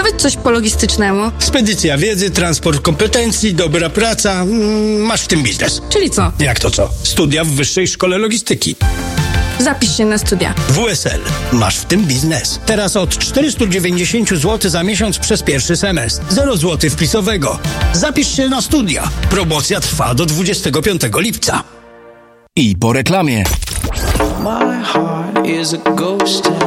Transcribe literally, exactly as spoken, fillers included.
Powiedz coś po logistycznemu. Spedycja wiedzy, transport kompetencji, dobra praca. Mm, masz w tym biznes. Czyli co? Jak to co? Studia w Wyższej Szkole Logistyki. Zapisz się na studia. W S L. Masz w tym biznes. Teraz od czterysta dziewięćdziesiąt złotych za miesiąc przez pierwszy semestr. zero złotych wpisowego. Zapisz się na studia. Promocja trwa do dwudziestego piątego lipca. I po reklamie. My heart is a ghost town.